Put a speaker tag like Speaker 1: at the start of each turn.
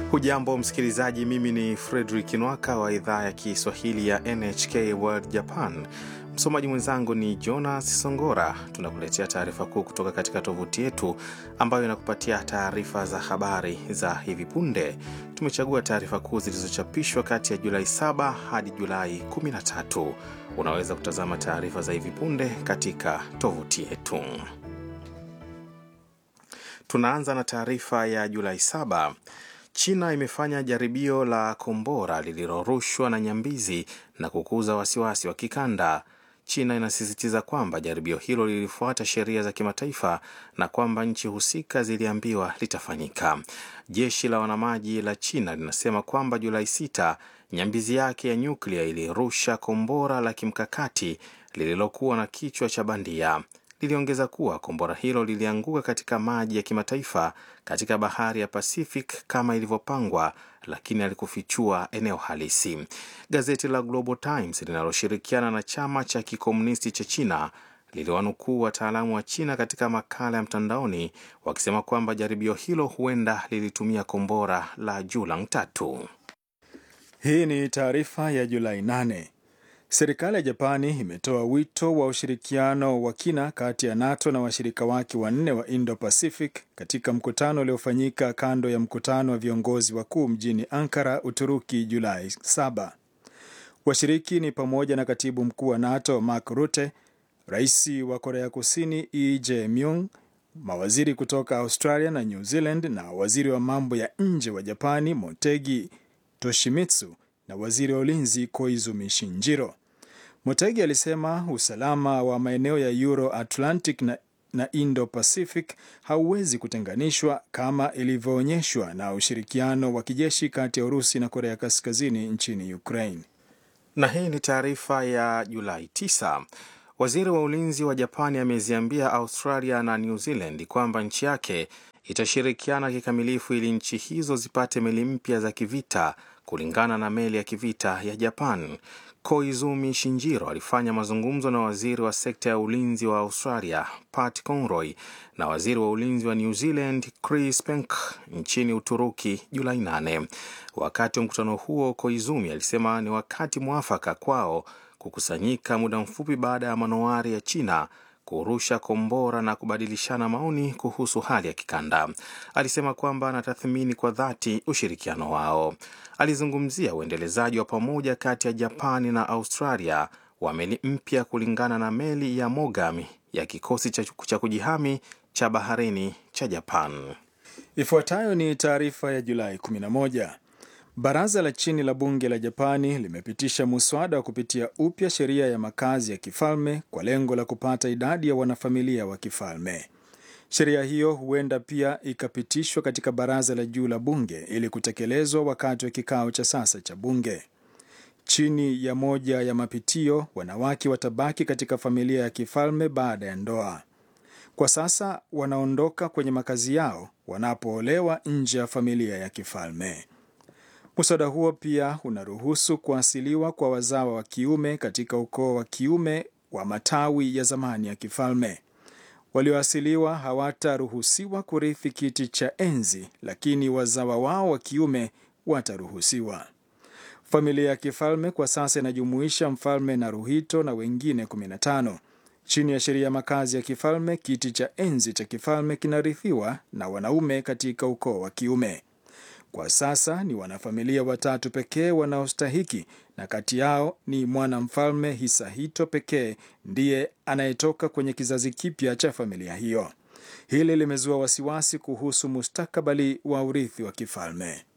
Speaker 1: Hujambo msikilizaji, mimi ni Frederick Nwaka wa idhaa ya Kiswahili ya NHK World Japan. Msomaji mwenzangu ni Jonas Songora. Tunakuletea taarifa kuu kutoka katika tovuti yetu ambayo inakupatia taarifa za habari za hivi punde. Tumechagua taarifa kuu zilizochapishwa kati ya Julai 7 hadi Julai 13. Unaweza kutazama taarifa za hivi punde katika tovuti yetu. Tunaanza na taarifa ya Julai 7. China imefanya jaribio la kombora lililorushwa na nyambizi na kukuza wasiwasi wa kikanda. China inasisitiza kwamba jaribio hilo lilifuata sheria za kimataifa na kwamba nchi husika ziliambiwa litafanyika. Jeshi la wanamaji la China linasema kwamba Julai 6 nyambizi yake ya nyuklia ilirusha kombora la kimkakati lililokuwa na kichwa cha bandia. Liliongeza kuwa kombora hilo lilianguka katika maji ya kimataifa katika bahari ya Pacific kama ilivyopangwa, lakini alikufichua eneo halisi. Gazeti la Global Times linaloshirikiana na chama cha kikomunisti cha China liliwanukuu wataalamu wa China katika makala ya mtandaoni wakisema kwamba jaribio hilo huenda lilitumia kombora la Julang 3.
Speaker 2: Hii ni taarifa ya Julai 8. Serikali ya Japani imetoa wito wa ushirikiano wa kina kati ya NATO na washirika wake wanne wa Indo-Pacific katika mkutano uliofanyika kando ya mkutano wa viongozi wakuu mjini Ankara, Uturuki, Julai 7. Washiriki ni pamoja na Katibu Mkuu wa NATO Mark Rutte, Rais wa Korea Kusini Lee Jae-myung, mawaziri kutoka Australia na New Zealand na waziri wa mambo ya nje wa Japani Motegi Toshimitsu na waziri wa ulinzi Koizumi Shinjiro. Motegi alisema usalama wa maeneo ya Euro-Atlantic na Indo-Pacific hauwezi kutenganishwa kama ilivyoonyeshwa na ushirikiano wa kijeshi kati ya Urusi na Korea Kaskazini nchini Ukraine.
Speaker 1: Na hii ni taarifa ya Julai 9. Waziri wa ulinzi wa Japani ameziambia Australia na New Zealand kwamba nchi yake itashirikiana kikamilifu ili nchi hizo zipate meli mpya za kivita kulingana na meli ya kivita ya Japan. Koizumi Shinjiro alifanya mazungumzo na waziri wa sekta ya ulinzi wa Australia Pat Conroy na waziri wa ulinzi wa New Zealand Chris Penk nchini Uturuki Julai 8. Wakati wa mkutano huo, Koizumi alisema ni wakati mwafaka kwao kukusanyika muda mfupi baada ya manowari ya China kurusha kombora na kubadilishana maoni kuhusu hali ya kikanda. Alisema kwamba anatathmini kwa dhati ushirikiano wao. Alizungumzia uendelezaji wa pamoja kati ya Japani na Australia wa meli mpya kulingana na meli ya Mogami ya kikosi cha kujihami cha baharini cha Japan.
Speaker 2: Ifuatayo ni taarifa ya Julai 11. Baraza la chini la bunge la Japani limepitisha muswada wa kupitia upya sheria ya makazi ya kifalme kwa lengo la kupata idadi ya wanafamilia wa kifalme. Sheria hiyo huenda pia ikapitishwa katika baraza la juu la bunge ili kutekelezwa wakati wa kikao cha sasa cha bunge. Chini ya moja ya mapitio, wanawake watabaki katika familia ya kifalme baada ya ndoa. Kwa sasa wanaondoka kwenye makazi yao wanapoolewa nje ya familia ya kifalme. Muswada huo pia unaruhusu kuasiliwa kwa wazawa wa kiume katika ukoo wa kiume wa matawi ya zamani ya kifalme. Walioasiliwa hawataruhusiwa kurithi kiti cha enzi, lakini wazawa wao wa kiume wataruhusiwa. Familia ya kifalme kwa sasa inajumuisha mfalme Naruhito na wengine 15. Chini ya sheria ya makazi ya kifalme, kiti cha enzi cha kifalme kinarithiwa na wanaume katika ukoo wa kiume. Kwa sasa ni wanafamilia 3 pekee wanaostahiki, na kati yao ni mwanamfalme Hisahito pekee ndiye anayetoka kwenye kizazi kipya cha familia hiyo. Hili limezua wasiwasi kuhusu mustakabali wa urithi wa kifalme.